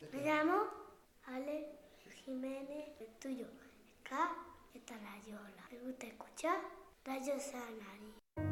Me llamo Ale Jiménez, el tuyo, K, esta Rayola. Me gusta escuchar Radio Sanari.